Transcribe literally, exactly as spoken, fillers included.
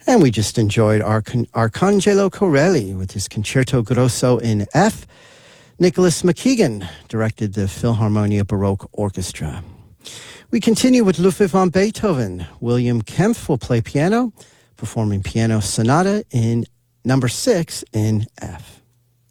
And we just enjoyed Arcan- Arcangelo Corelli with his Concerto Grosso in F. Nicholas McKeegan directed the Philharmonia Baroque Orchestra. We continue with Ludwig van Beethoven. William Kempf will play piano, performing Piano Sonata in number six in F.